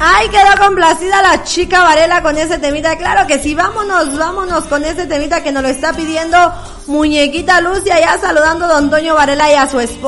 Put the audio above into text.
Ay, quedó complacida la chica Varela con ese temita. Claro que sí, vámonos con ese temita que nos lo está pidiendo Muñequita Lucia, ya saludando a don Toño Varela y a su esposa.